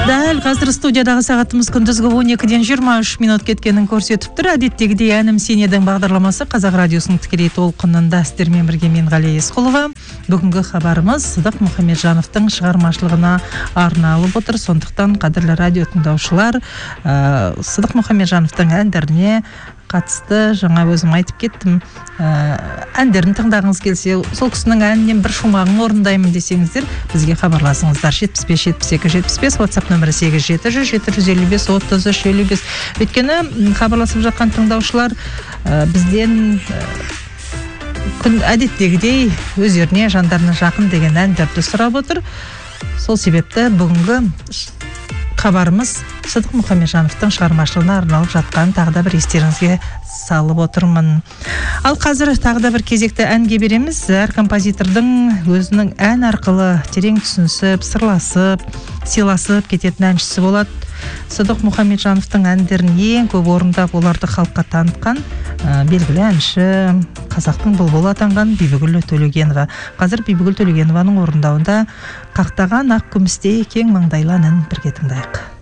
Дәл қазір студиядағы сағатымыз күндізгі 12-ден 23 минут кеткенін көрсетіп тұр. Әдеттегідей әнім сен едің бағдарламасы Қазақ радиосының тікелей толқынында сіздермен бірге мен Ғалия Есқұлова. Бүгінгі хабарымыз Сыдық Мұхамеджановтың шығармашылығына арналып отыр. Сондықтан қадірлі радио тыңдаушылар, Сыдық Мұхамеджановтың әндеріне қатысты жаңа өзім айтып кеттім. Әндерін тыңдағыңыз келсе, сол кісінің әнінен бір шумағын орындаймын десеңіздер, бізге хабарласыңыздар. 75-72-75, WhatsApp нөмірі 87-755-33-55. Өйткені хабарласып жатқан тыңдаушылар бізден әдеттегідей өздеріне жандарына жақын деген әндерді сұрап отыр. Сол себепті бүгінгі хабарымыз Сыдық Мұхамеджановтың шығармашылығына арналып жатқан тағы да бір естеріңізге салып отырмын. Ал қазір тағы да бір кезекті әнге береміз. Әр композитордың өзінің ән арқылы терең түсінісіп, сырласып, сыйласып кететін әншісі болады. Сыдық Мұхамеджановтың әндерін ең көп орындап, оларды халыққа танытқан белгілі әнші, қазақтың бұлбұлы атанған Бибігүл Төлегенова. Қазір Бибігүл Төлегенованың орындауында Қақтаған ақ күмістей кең маңдайлы әнін бірге тыңдайық.